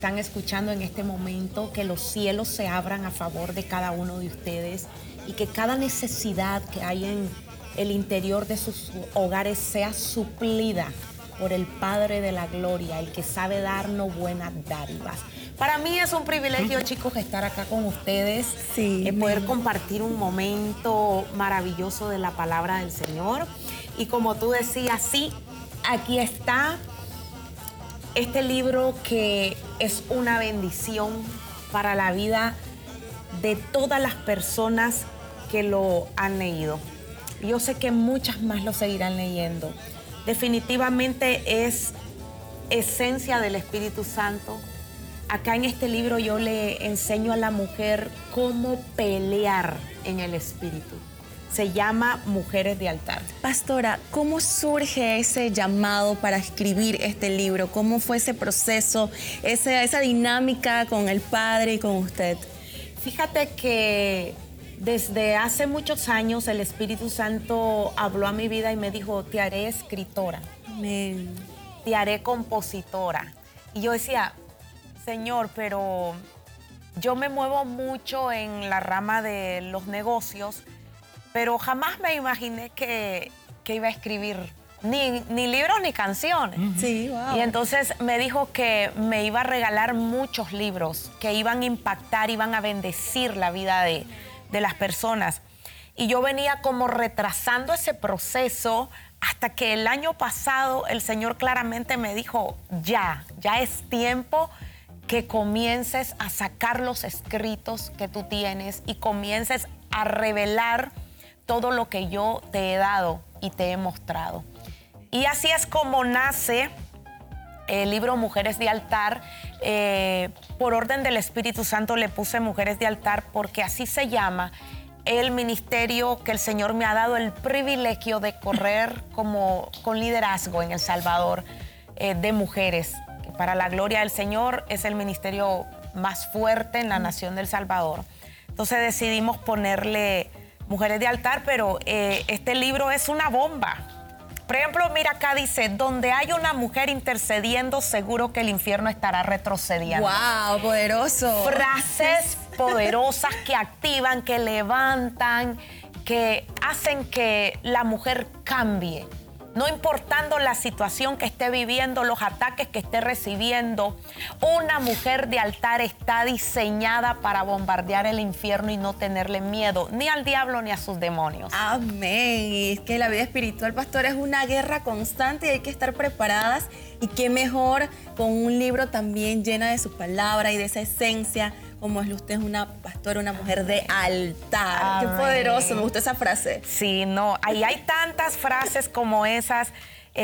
están escuchando en este momento, que los cielos se abran a favor de cada uno de ustedes y que cada necesidad que hay en el interior de sus hogares sea suplida por el Padre de la Gloria, el que sabe darnos buenas dádivas. Para mí es un privilegio, chicos, estar acá con ustedes, poder compartir un momento maravilloso de la palabra del Señor. Y como tú decías, sí, aquí está este libro que es una bendición para la vida de todas las personas que lo han leído. Yo sé que muchas más lo seguirán leyendo. Definitivamente es esencia del Espíritu Santo. Acá en este libro yo le enseño a la mujer cómo pelear en el Espíritu. Se llama Mujeres de Altar. Pastora, ¿cómo surge ese llamado para escribir este libro? ¿Cómo fue ese proceso, esa dinámica con el Padre y con usted? Fíjate que desde hace muchos años el Espíritu Santo habló a mi vida y me dijo, te haré escritora. Amén. Te haré compositora. Y yo decía, Señor, pero yo me muevo mucho en la rama de los negocios, pero jamás me imaginé que iba a escribir ni libros ni canciones. Sí, wow. Y entonces me dijo que me iba a regalar muchos libros que iban a impactar, iban a bendecir la vida de las personas. Y yo venía como retrasando ese proceso hasta que el año pasado el Señor claramente me dijo, ya es tiempo que comiences a sacar los escritos que tú tienes y comiences a revelar todo lo que yo te he dado y te he mostrado. Y así es como nace el libro Mujeres de Altar. Por orden del Espíritu Santo le puse Mujeres de Altar porque así se llama el ministerio que el Señor me ha dado el privilegio de correr con liderazgo en El Salvador, de mujeres. Para la gloria del Señor es el ministerio más fuerte en la nación del Salvador. Entonces decidimos ponerle Mujeres de Altar, pero este libro es una bomba. Por ejemplo, mira acá dice, donde hay una mujer intercediendo, seguro que el infierno estará retrocediendo. ¡Wow! Poderoso. Frases poderosas que activan, que levantan, que hacen que la mujer cambie. No importando la situación que esté viviendo, los ataques que esté recibiendo, una mujer de altar está diseñada para bombardear el infierno y no tenerle miedo ni al diablo ni a sus demonios. Amén. Y es que la vida espiritual, pastor, es una guerra constante y hay que estar preparadas. Y qué mejor con un libro también llena de su palabra y de esa esencia, como es usted, una pastora, una mujer de altar. Amén. Qué poderoso, me gustó esa frase. Sí, no, ahí hay tantas frases como esas,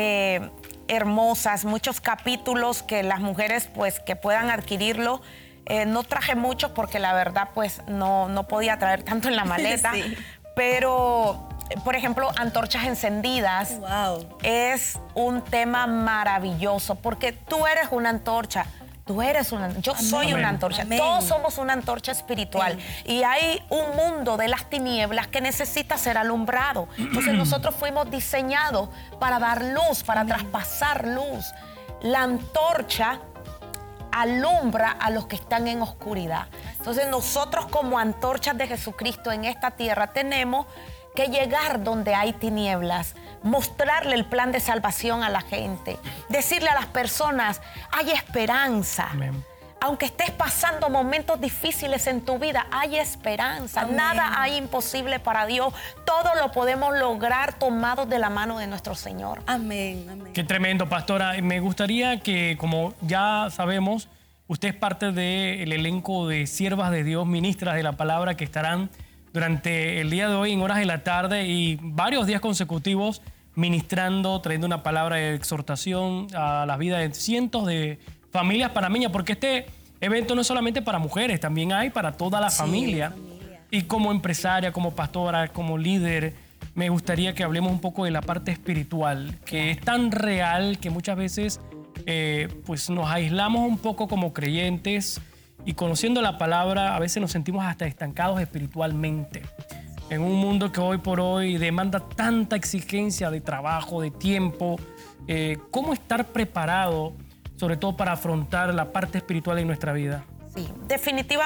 hermosas, muchos capítulos que las mujeres, pues, que puedan adquirirlo. No traje muchos porque la verdad, pues, no podía traer tanto en la maleta, Sí. Pero, por ejemplo, Antorchas Encendidas. Wow. Es un tema maravilloso porque tú eres una antorcha. Tú eres yo soy una antorcha. Amén. Todos somos una antorcha espiritual. Amén. Y hay un mundo de las tinieblas que necesita ser alumbrado. Entonces nosotros fuimos diseñados para dar luz, para traspasar luz. La antorcha alumbra a los que están en oscuridad. Entonces nosotros como antorchas de Jesucristo en esta tierra tenemos que llegar donde hay tinieblas, mostrarle el plan de salvación a la gente, decirle a las personas, hay esperanza. Amén. Aunque estés pasando momentos difíciles en tu vida, hay esperanza. Amén. Nada hay imposible para Dios. Todo lo podemos lograr tomados de la mano de nuestro Señor. Amén, amén. Qué tremendo, pastora. Me gustaría que, como ya sabemos, usted es parte del elenco de siervas de Dios, ministras de la palabra, que estarán durante el día de hoy en horas de la tarde y varios días consecutivos ministrando, trayendo una palabra de exhortación a la vida de cientos de familias panameñas, porque este evento no es solamente para mujeres, también hay para toda la familia. Y como empresaria, como pastora, como líder, me gustaría que hablemos un poco de la parte espiritual, que es tan real que muchas veces pues nos aislamos un poco como creyentes y conociendo la palabra a veces nos sentimos hasta estancados espiritualmente. En un mundo que hoy por hoy demanda tanta exigencia de trabajo, de tiempo, ¿cómo estar preparado sobre todo para afrontar la parte espiritual en nuestra vida? Sí, definitivamente.